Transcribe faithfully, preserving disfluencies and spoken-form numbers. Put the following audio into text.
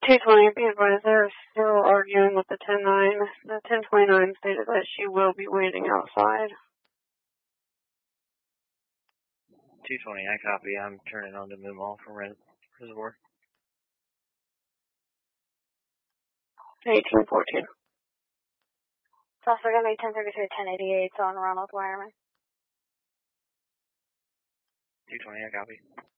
two twenty, be advised, they're still arguing with the ten nine. The ten twenty-nine stated that she will be waiting outside. two twenty, I copy. I'm turning on to Moomaw from Res Reservoir. eighteen fourteen. It's also going to be ten thirty-three, ten eighty-eight on Ronald Wireman. two twenty, I copy.